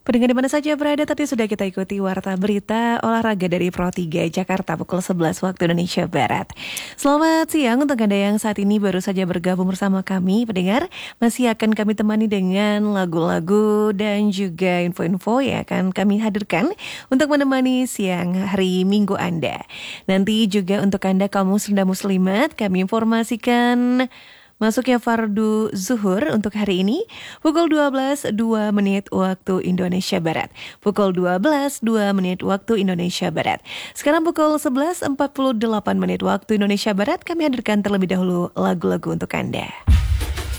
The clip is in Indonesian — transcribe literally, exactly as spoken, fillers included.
Pendengar di mana saja berada, tadi sudah kita ikuti Warta Berita Olahraga dari Pro tiga Jakarta pukul sebelas waktu Indonesia Barat. Selamat siang untuk Anda yang saat ini baru saja bergabung bersama kami, pendengar. Masih akan kami temani dengan lagu-lagu dan juga info-info yang akan kami hadirkan untuk menemani siang hari Minggu Anda. Nanti juga untuk Anda kaum muslim dan muslimat, kami informasikan masuknya fardu zuhur untuk hari ini pukul dua belas lewat dua menit waktu Indonesia Barat. Pukul dua belas lewat dua menit waktu Indonesia Barat. Sekarang pukul sebelas lewat empat puluh delapan menit waktu Indonesia Barat. Kami hadirkan terlebih dahulu lagu-lagu untuk Anda.